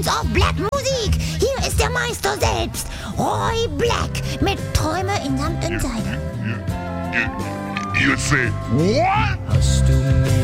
Sounds of Black Musik. Hier ist der Meister selbst, Roy Black, mit Träume in Samt Insider. You say what? Hast du mir